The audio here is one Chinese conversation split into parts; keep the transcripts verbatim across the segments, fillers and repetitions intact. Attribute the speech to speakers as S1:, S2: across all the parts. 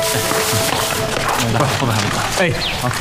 S1: 快，后边还没到。哎，好。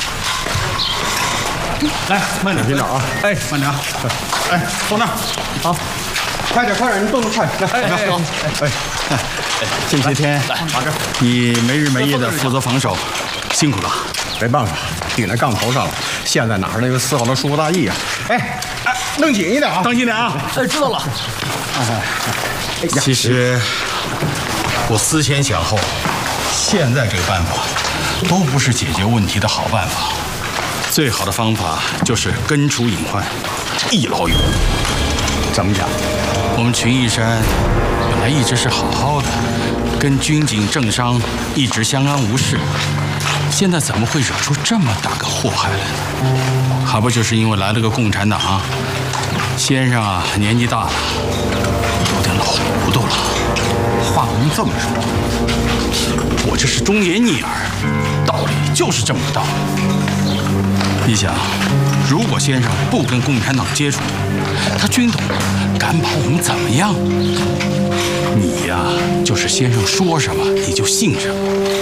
S1: 来，慢点，
S2: 别点啊！
S1: 哎，慢点啊！哎，坐那儿。好，
S2: 快点，快点，你动作快！来，
S1: 哎哎哎哎，
S2: 这些天
S1: 拿着，
S2: 你没日没夜的负责防守，辛苦了。没办法，顶在杠头上了。现在哪是那个丝毫的疏忽大意啊！哎哎，弄紧一点啊！
S1: 当心点啊！哎，知道了。
S2: 哎，
S3: 其实我思前想后，现在这个办法都不是解决问题的好办法。最好的方法就是根除隐患，一劳永逸。
S2: 怎么讲？
S3: 我们群义山本来一直是好好的，跟军警政商一直相安无事，现在怎么会惹出这么大个祸害来呢？还不就是因为来了个共产党啊？先生啊，年纪大了，有点老糊涂了。
S2: 话不能这么说，
S3: 我这是忠言逆耳，道理就是这么个道理。你想，如果先生不跟共产党接触，他军统敢把我们怎么样？你呀，就是先生说什么你就信什么。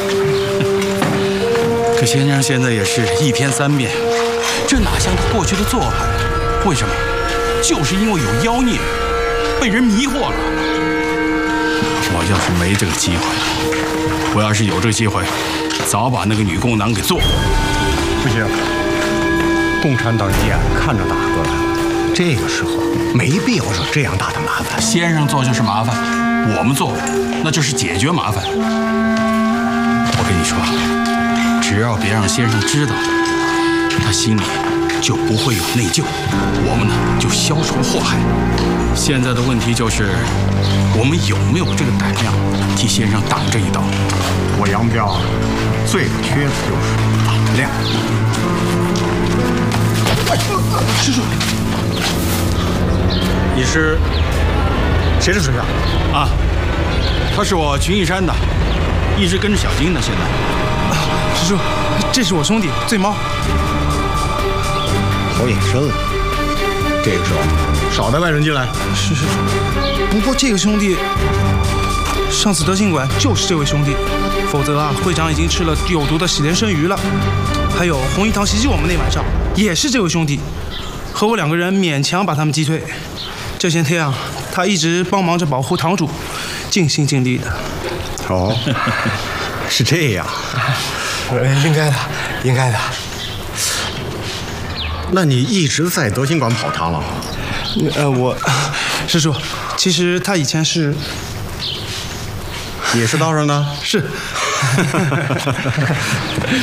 S3: 可先生现在也是一天三变，这哪像他过去的做派？为什么？就是因为有妖孽，被人迷惑了。我要是没这个机会，我要是有这个机会，早把那个女共党给做了。
S2: 不行。共产党眼看着打过来了，这个时候没必要惹这样大的麻烦。
S3: 先生做就是麻烦，我们做那就是解决麻烦。我跟你说，只要别让先生知道，他心里就不会有内疚，我们呢就消除了祸害。现在的问题就是，我们有没有这个胆量替先生挡这一刀？
S2: 我杨彪最缺的就是胆量。
S1: 师叔，你是谁是水下
S3: 啊？他是我群义山的，一直跟着小金呢。现在，
S1: 啊、师叔，这是我兄弟醉猫。
S2: 好眼生啊！这个时候少带外人进来。
S1: 是是。不过这个兄弟，上次德信馆就是这位兄弟，否则啊，会长已经吃了有毒的喜莲生鱼了。还有红衣堂袭击我们那晚上，也是这位兄弟，和我两个人勉强把他们击退。这些天啊，他一直帮忙着保护堂主，尽心尽力的。
S2: 哦，是这样，
S4: 应该的，应该的。
S2: 那你一直在德信馆跑堂了？
S1: 呃，我，师叔，其实他以前是，
S2: 也是道上的？
S1: 是。